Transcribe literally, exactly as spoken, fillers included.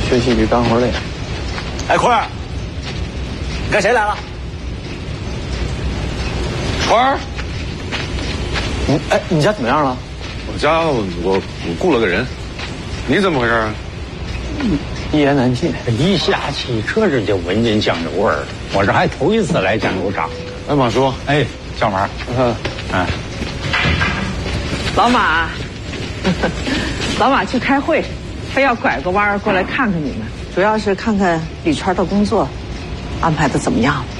学习比干活累。 哎，坤儿，你看谁来了？ 坤儿，你哎，你家怎么样了？ 我家我我雇了个人，你怎么回事啊？ 一言难尽。 一下汽车这就闻见酱油味儿了。我这还头一次来酱油厂。 哎，马叔， 哎，小马， 嗯嗯， 老马，老马去开会，非要拐个弯儿过来看看你们，主要是看看李川的工作安排的怎么样。